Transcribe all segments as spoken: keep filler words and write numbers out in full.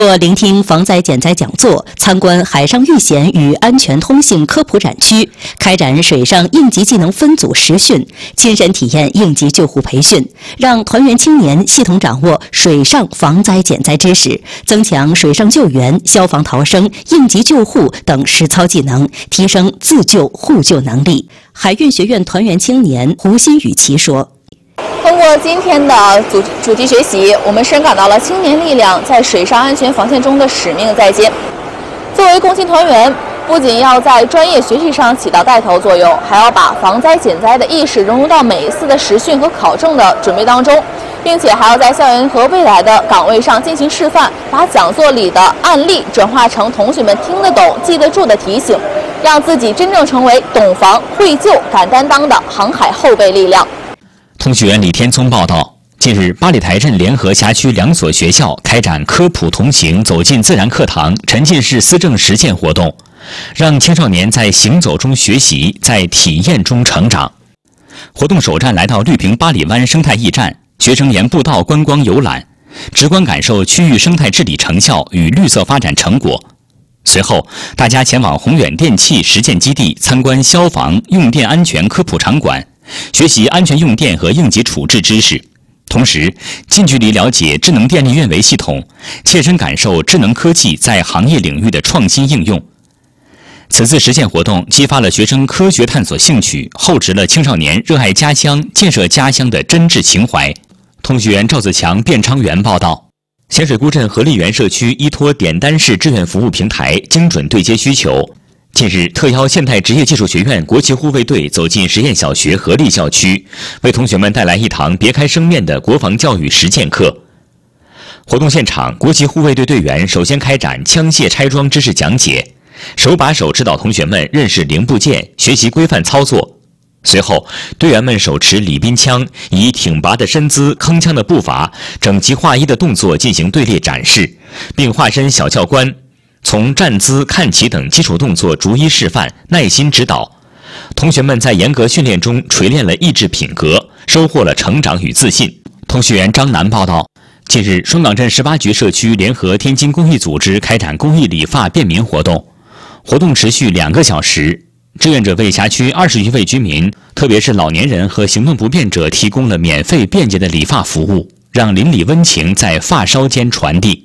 或聆听防灾减灾讲座，参观海上遇险与安全通信科普展区，开展水上应急技能分组实训，亲身体验应急救护培训，让团员青年系统掌握水上防灾减灾知识，增强水上救援、消防逃生、应急救护等实操技能，提升自救互救能力。海运学院团员青年胡新宇奇说。 通过今天的主主题学习，我们深感到了青年力量在水上安全防线中的使命在肩。作为共青团员，不仅要在专业学习上起到带头作用，还要把防灾减灾的意识融入到每一次的实训和考证的准备当中，并且还要在校园和未来的岗位上进行示范，把讲座里的案例转化成同学们听得懂、记得住的提醒，让自己真正成为懂防、会救、敢担当的航海后备力量。 通讯员李天聪报道，近日八里台镇联合辖区两所学校开展科普同行走进自然课堂沉浸式思政实践活动，让青少年在行走中学习，在体验中成长。活动首站来到绿屏八里湾生态驿站，学生沿步道观光游览，直观感受区域生态治理成效与绿色发展成果。随后，大家前往宏远电器实践基地参观消防用电安全科普场馆，学习安全用电和应急处置知识，同时近距离了解智能电力运维系统，切身感受智能科技在行业领域的创新应用。此次实践活动激发了学生科学探索兴趣，厚植了青少年热爱家乡、建设家乡的真挚情怀。通讯员赵子强、卞昌元报道。咸水沽镇合力园社区依托点单式志愿服务平台，精准对接需求。近日，特邀现代职业技术学院国旗护卫队走进实验小学合力校区，为同学们带来一堂别开生面的国防教育实践课。活动现场，国旗护卫队队员首先开展枪械拆装知识讲解，手把手指导同学们认识零部件，学习规范操作。随后，队员们手持礼宾枪，以挺拔的身姿、铿锵的步伐、整齐划一的动作进行队列展示，并化身小教官，从站姿、看齐等基础动作逐一示范，耐心指导。同学们在严格训练中锤炼了意志品格，收获了成长与自信。通讯员张楠报道，近日，双岗镇十八局社区联合天津公益组织开展公益理发便民活动，活动持续两个小时。志愿者为辖区二十余位居民，特别是老年人和行动不便者提供了免费便捷的理发服务，让邻里温情在发梢间传递。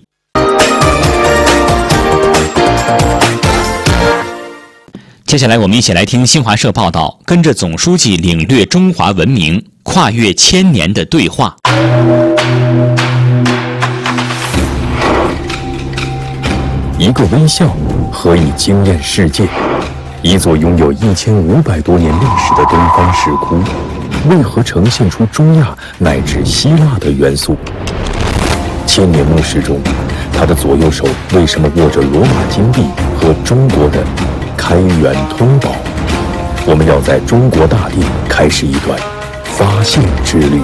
接下来我们一起来听新华社报道，跟着总书记领略中华文明，跨越千年的对话。 一个微笑何以惊艳世界？一座拥有一千五百多年历史的东方石窟，为何呈现出中亚乃至希腊的元素？千年墓室中，他的左右手为什么握着罗马金币和中国的开元通宝？我们要在中国大地开始一段发现之旅。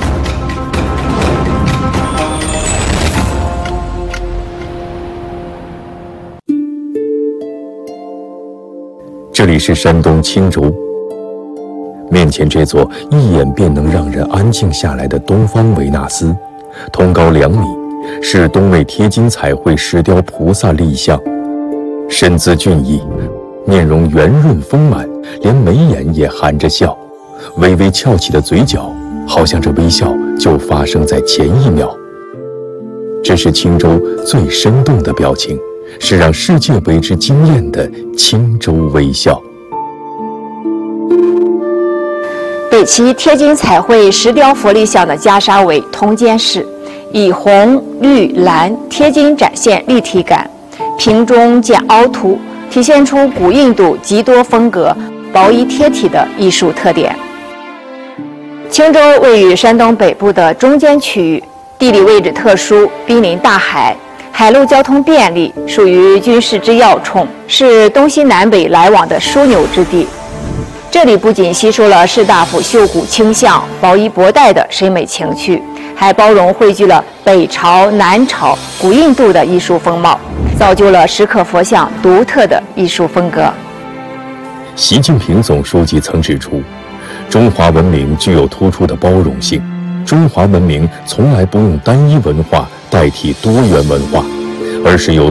这里是山东青州，面前这座一眼便能让人安静下来的东方维纳斯，通高两米，是东魏贴金彩绘石雕菩萨立像，身姿俊逸，面容圆润丰满，连眉眼也含着笑，微微翘起的嘴角，好像这微笑就发生在前一秒。这是青州最生动的表情，是让世界为之惊艳的青州微笑。 北齐贴金彩绘石雕佛立像的袈裟为铜尖式，以红、绿、蓝贴金展现立体感，瓶中见凹凸，体现出古印度极多风格、薄衣贴体的艺术特点。青州位于山东北部的中间区域，地理位置特殊，濒临大海，海陆交通便利，属于军事之要冲，是东西南北来往的枢纽之地。这里不仅吸收了士大夫绣骨倾向、薄衣薄带的审美情趣，还包容汇聚了北朝、南朝、古印度的艺术风貌，造就了石刻佛像独特的艺术风格。 习近平总书记曾指出，中华文明具有突出的包容性，中华文明从来不用单一文化代替多元文化， 而是由